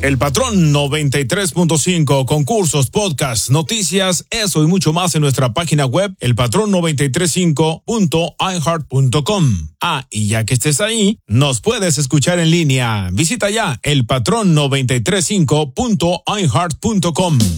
El Patrón 93.5, concursos, podcasts, noticias, eso y mucho más en nuestra página web, elpatrón935.iheart.com. Ah, y ya que estés ahí, nos puedes escuchar en línea. Visita ya elpatrón935.iheart.com.